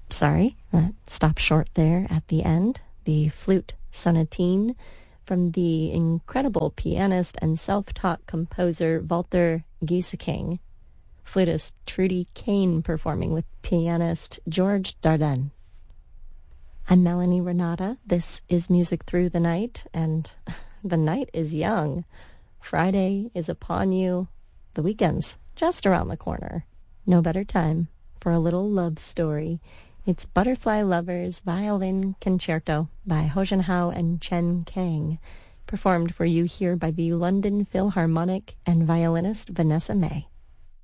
Sorry, stop short there at the end. The flute sonatine from the incredible pianist and self-taught composer Walter Gieseking. Flutist Trudy Kane performing with pianist George Dardenne. I'm Melanie Renata. This is Music Through the Night, and the night is young. Friday is upon you. The weekend's just around the corner. No better time for a little love story. It's Butterfly Lovers Violin Concerto by Ho Jun Hao and Chen Kang, performed for you here by the London Philharmonic and violinist Vanessa May.